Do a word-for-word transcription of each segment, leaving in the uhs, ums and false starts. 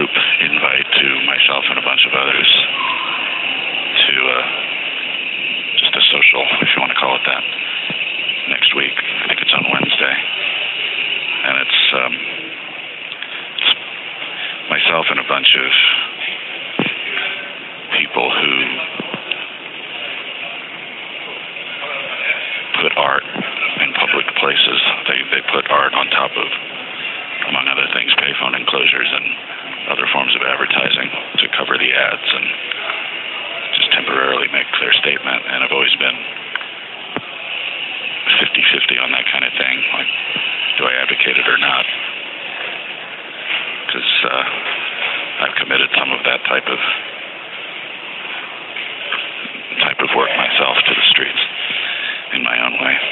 group invite to myself and a bunch of others to uh, just a social, if you want to call it that, next week. I think it's on Wednesday. And it's, um, it's myself and a bunch of people who put art in public places. They, they put art on top of, among other things, payphone enclosures and other forms of advertising to cover the ads and just temporarily make a clear statement. And I've always been fifty-fifty on that kind of thing. Like, do I advocate it or not? Because uh, I've committed some of that type of type of work myself to the streets in my own way.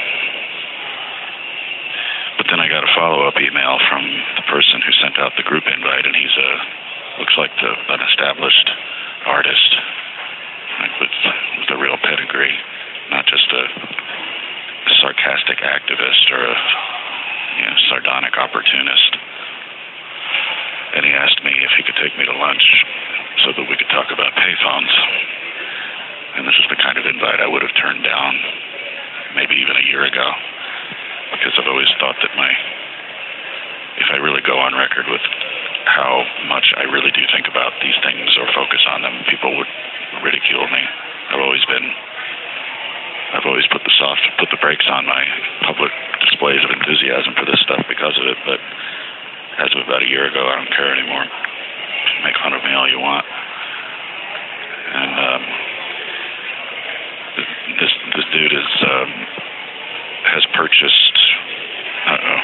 But then I got a follow-up email from the person who sent out the group invite, and he's a looks like the, an established artist, like with, with a real pedigree, not just a sarcastic activist or a you know, sardonic opportunist. And he asked me if he could take me to lunch so that we could talk about payphones. And this is the kind of invite I would have turned down maybe even a year ago, because I've always thought that my, if I really go on record with how much I really do think about these things or focus on them, people would ridicule me. I've always been, I've always put the soft, put the brakes on my public displays of enthusiasm for this stuff because of it, but as of about a year ago, I don't care anymore. Make fun of me all you want. And um, this this dude is um, has purchased. Uh-oh.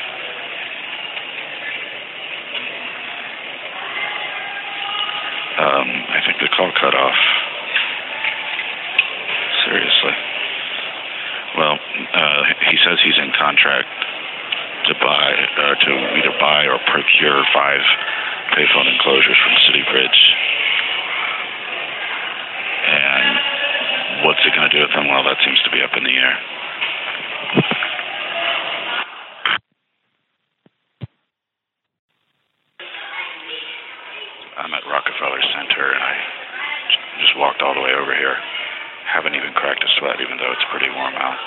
Um, I think the call cut off. Seriously. Well, uh, he says he's in contract to buy, uh, to either buy or procure five payphone enclosures from City Bridge. And what's he going to do with them? Well, that seems to be up in the air. I'm at Rockefeller Center, and I just walked all the way over here. Haven't even cracked a sweat, even though it's pretty warm out.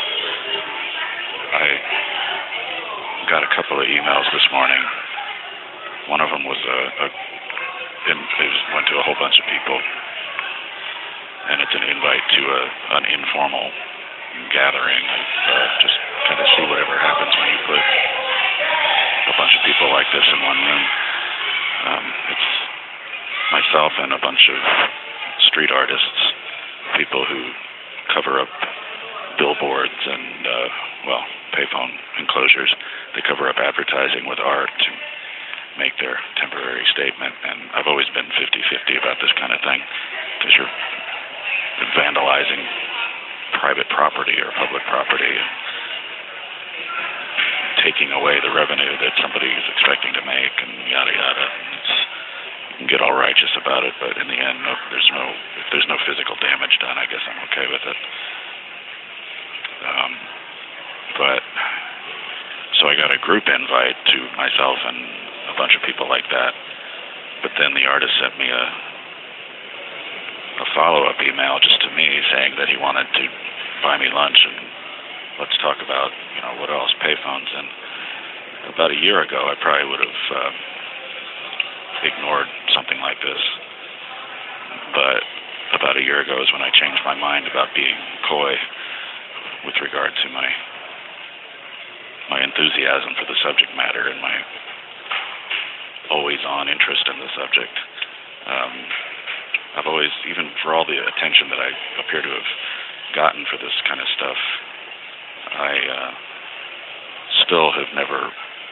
I got a couple of emails this morning. One of them was a, a in, it was, went to a whole bunch of people, and it's an invite to a, an informal gathering. Uh, just kind of see whatever happens when you put a bunch of people like this in one room. Um, it's myself and a bunch of street artists, people who cover up billboards and, uh, well, payphone enclosures. They cover up advertising with art to make their temporary statement. And I've always been fifty-fifty about this kind of thing, because you're vandalizing private property or public property, and taking away the revenue that somebody is expecting to make, and yada yada. It's, you can get all righteous about it, but in the end, no, there's no if there's no physical damage done, I guess I'm okay with it. Um, but so I got a group invite to myself and a bunch of people like that. But then the artist sent me a a follow-up email just to me saying that he wanted to buy me lunch and let's talk about, you know, what else, payphones. And about a year ago, I probably would have uh, ignored something like this. But about a year ago is when I changed my mind about being coy with regard to my my enthusiasm for the subject matter and my always-on interest in the subject. Um, I've always, even for all the attention that I appear to have gotten for this kind of stuff, I uh, still have never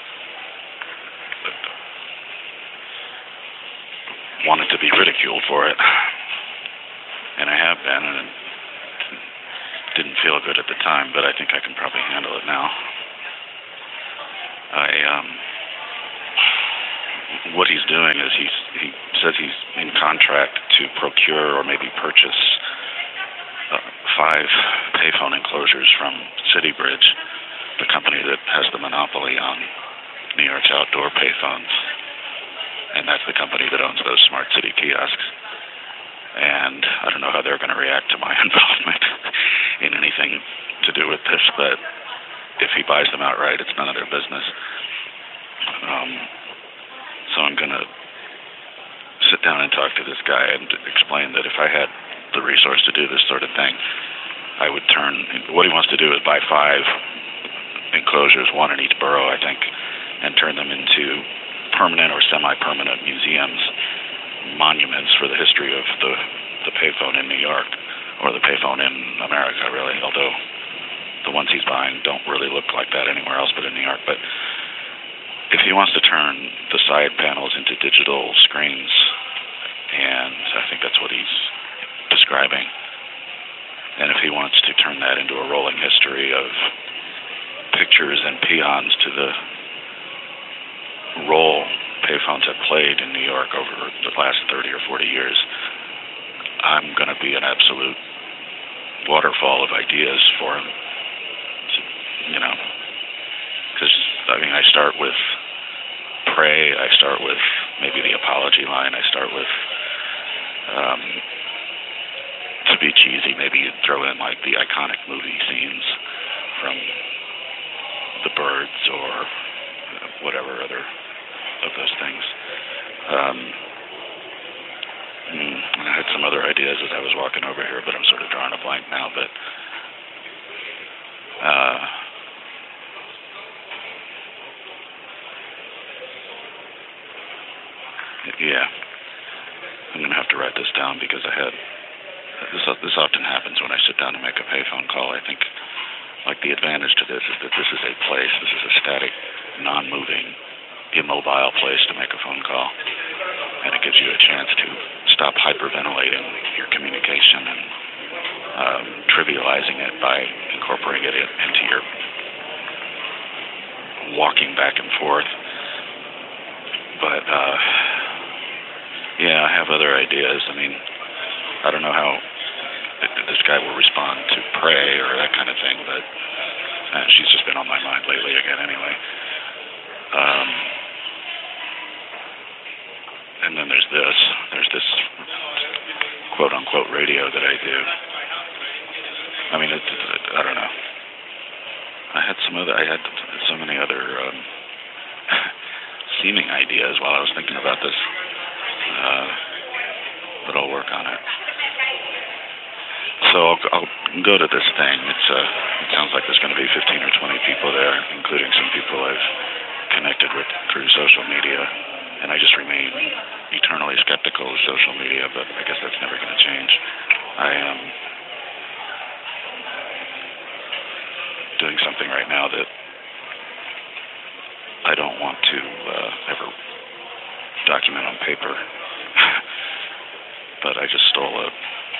wanted to be ridiculed for it. And I have been, and it didn't feel good at the time, but I think I can probably handle it now. I, um, what he's doing is he's, he says he's in contract to procure or maybe purchase uh, five payphone enclosures from City Bridge, the company that has the monopoly on New York's outdoor payphones. And that's the company that owns those smart city kiosks. And I don't know how they're going to react to my involvement in anything to do with this, but if he buys them outright, it's none of their business. Um, so I'm going to sit down and talk to this guy and explain that if I had the resource to do this sort of thing, I would turn, what he wants to do is buy five enclosures, one in each borough, I think, and turn them into permanent or semi-permanent museums, monuments for the history of the, the payphone in New York, or the payphone in America, really, although the ones he's buying don't really look like that anywhere else but in New York. But if he wants to turn the side panels into digital screens, and I think that's what he's describing, and if he wants to turn that into a rolling history of pictures and peons to the role payphones have played in New York over the last thirty or forty years, I'm going to be an absolute waterfall of ideas for him. You know, because, I mean, I start with pray, I start with maybe the apology line, I start with, um, to be cheesy, maybe you'd throw in like the iconic movie scenes from The Birds or whatever other of those things. Um, and I had some other ideas as I was walking over here, but I'm sort of drawing a blank now. But uh, yeah, I'm going to have to write this down because I had this. This often happens when I sit down to make a payphone call. I think, like, the advantage to this is that this is a place. This is a static, non-moving, immobile place to make a phone call, and it gives you a chance to stop hyperventilating your communication and um, trivializing it by incorporating it into your walking back and forth. But uh, yeah, I have other ideas. I mean, I don't know how this guy will respond to pray or that kind of thing, but uh, she's just been on my mind lately again anyway. Um, and then there's this. There's this quote-unquote radio that I do. I mean, it, it, I don't know. I had some other, I had so many other um, seeming ideas while I was thinking about this, uh, but I'll work on it. So I'll, I'll go to this thing. It's uh, it sounds like there's going to be fifteen or twenty people there, including some people I've connected with through social media. And I just remain eternally skeptical of social media, but I guess that's never going to change. I am doing something right now that I don't want to uh, ever document on paper, but I just stole a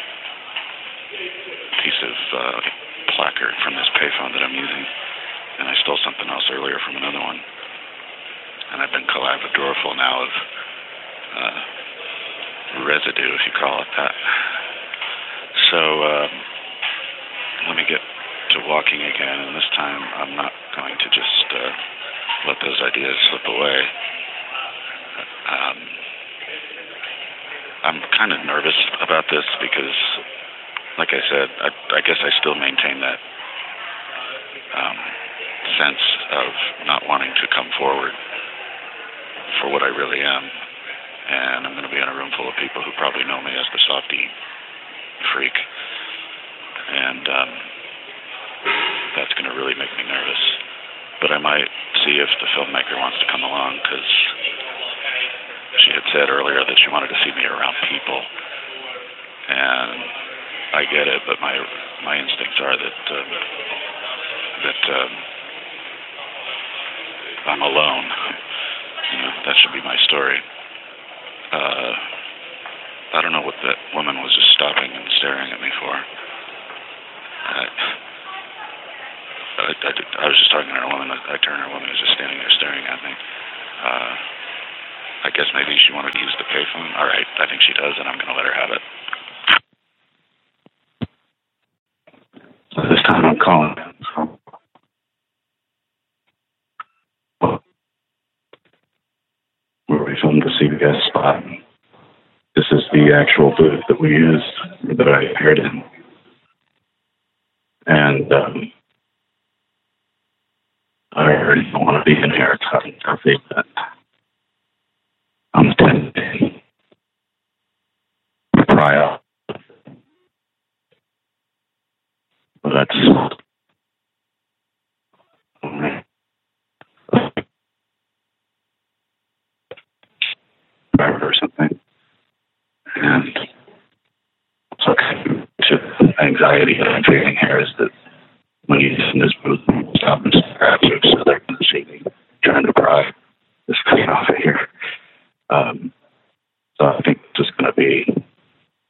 piece of uh, placard from this payphone that I'm using, and I stole something else earlier from another one. And I've been collaboratorful now of uh, residue, if you call it that. So um, let me get to walking again, and this time I'm not going to just uh, let those ideas slip away. Um, I'm kind of nervous about this because, like I said, I, I guess I still maintain that um, sense of not wanting to come forward for what I really am, and I'm going to be in a room full of people who probably know me as the softy freak, and um, that's going to really make me nervous. But I might see if the filmmaker wants to come along, because she had said earlier that she wanted to see me around people, and I get it, but my my instincts are that um, that um, I'm alone. You know, that should be my story. Uh, I don't know what that woman was just stopping and staring at me for. I, I, I, I was just talking to her woman. I turned her woman who's just standing there staring at me. Uh, I guess maybe she wanted to use the payphone. All right, I think she does, and I'm going to let her have it. So this time I'm calling. Where are we from? film the C B S spot. This is the actual booth that we used, that I appeared in. And um, I already don't want to be in here. It's having a tough event. I'm attending prior. But that's or something. And so the anxiety that I'm feeling here is that when he's in this booth, he'll stop and stare at you, so they're going to see me trying to pry this thing off of here. Um, so I think this is going to be